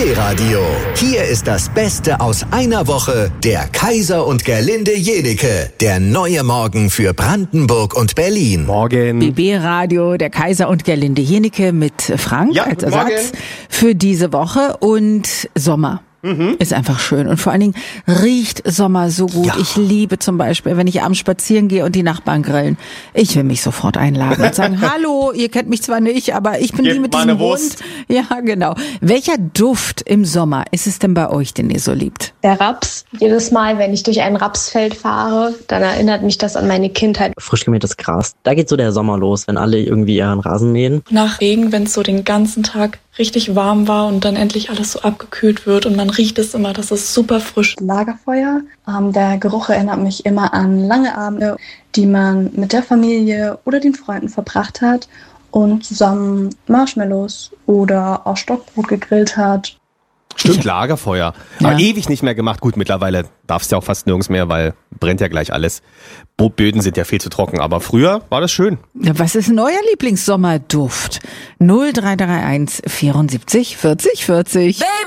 BB-Radio. Hier ist das Beste aus einer Woche. Der Kaiser und Gerlinde Jenike. Der neue Morgen für Brandenburg und Berlin. Morgen. BB-Radio, der Kaiser und Gerlinde Jenike mit Frank als Ersatz für diese Woche. Und Sommer. Ist einfach schön. Und vor allen Dingen riecht Sommer so gut. Ja. Ich liebe zum Beispiel, wenn ich abends spazieren gehe und die Nachbarn grillen. Ich will mich sofort einladen und sagen, hallo, ihr kennt mich zwar nicht, aber ich bin die mit diesem Hund. Ja, genau. Welcher Duft im Sommer ist es denn bei euch, den ihr so liebt? Der Raps. Jedes Mal, wenn ich durch ein Rapsfeld fahre, dann erinnert mich das an meine Kindheit. Frisch gemähtes Gras. Da geht so der Sommer los, wenn alle irgendwie ihren Rasen mähen. Nach Regen, wenn es so den ganzen Tag richtig warm war und dann endlich alles so abgekühlt wird und man riecht es immer, das ist super frisch. Lagerfeuer. Der Geruch erinnert mich immer an lange Abende, die man mit der Familie oder den Freunden verbracht hat und zusammen Marshmallows oder auch Stockbrot gegrillt hat. Stimmt, Lagerfeuer. Ja. Aber ewig nicht mehr gemacht. Gut, mittlerweile darfst du ja auch fast nirgends mehr, weil brennt ja gleich alles. Böden sind ja viel zu trocken, aber früher war das schön. Ja, was ist denn euer Lieblingssommerduft? 0331 74 40 40.